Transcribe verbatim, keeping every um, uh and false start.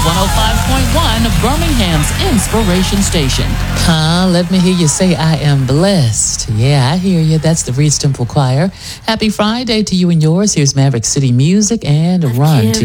one oh five point one, Birmingham's Inspiration Station. Huh? Let me hear you say, I am blessed. Yeah, I hear you. That's the Reed's Temple Choir. Happy Friday to you and yours. Here's Maverick City Music and Run.